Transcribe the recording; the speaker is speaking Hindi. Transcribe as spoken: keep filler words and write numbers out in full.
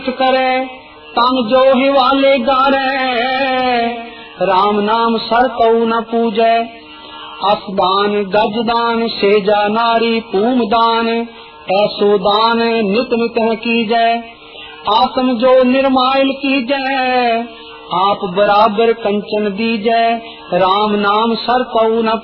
करे तन जो ही वाले गारे, राम नाम सर कऊ न पूजे। असदान गजदान सेजा नारी पूमदान, ऐसो दान नित नित कीजै। आसन जो निर्माइल कीजै, आप बराबर कंचन दीजै। राम नाम सर कऊ न